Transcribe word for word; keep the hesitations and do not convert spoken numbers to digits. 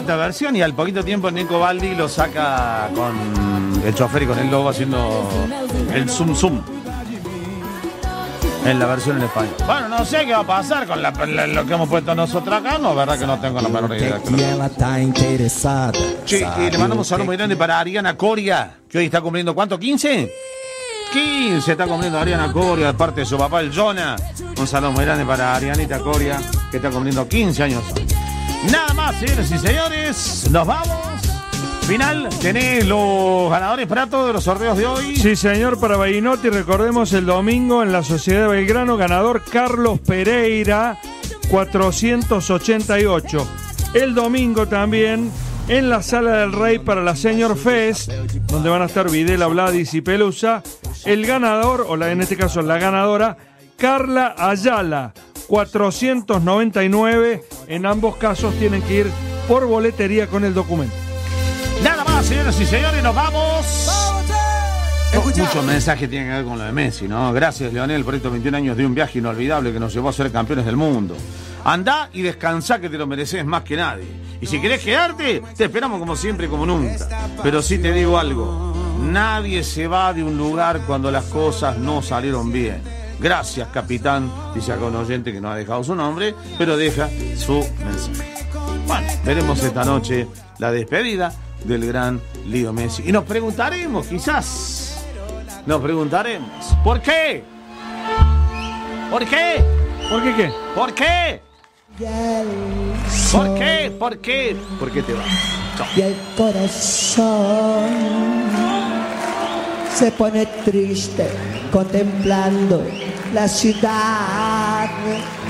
otra versión y al poquito tiempo Nico Baldi lo saca con el chofer y con el lobo haciendo el zoom zoom en la versión en español. Bueno, no sé qué va a pasar con la, la, lo que hemos puesto nosotros acá, no, verdad que no tengo la menor idea. Che, y le mandamos un saludo muy grande para Ariana Coria, que hoy está cumpliendo, ¿cuánto? ¿quince? quince está cumpliendo Ariana Coria, de parte de su papá, el Jonah. Un saludo muy grande para Arianita Coria, que está cumpliendo quince años. Nada más, señores y señores, nos vamos. Final, tenés los ganadores para todos los sorteos de hoy. Sí, señor, para Bainotti, recordemos el domingo en la Sociedad de Belgrano, ganador Carlos Pereira, cuatrocientos ochenta y ocho. El domingo también en la Sala del Rey para la Senior Fest, donde van a estar Videla, Vladis y Pelusa, el ganador, o la, en este caso la ganadora, Carla Ayala, cuatrocientos noventa y nueve. En ambos casos tienen que ir por boletería con el documento. Nada más, señoras y señores, nos vamos. Oh, muchos mensajes tienen que ver con lo de Messi, ¿no? Gracias, Leonel, por estos veintiún años de un viaje inolvidable que nos llevó a ser campeones del mundo. Andá y descansá, que te lo mereces más que nadie. Y si querés quedarte, te esperamos como siempre y como nunca. Pero sí te digo algo, nadie se va de un lugar cuando las cosas no salieron bien. Gracias, capitán, dice acá un oyente que no ha dejado su nombre, pero deja su mensaje. Bueno, veremos esta noche la despedida del gran Leo Messi. Y nos preguntaremos, quizás, nos preguntaremos, ¿por qué? ¿Por qué? ¿Por qué qué? ¿Por qué? ¿Por qué? ¿Por qué? ¿Por qué te vas? Chao. Y el corazón se pone triste contemplando la ciudad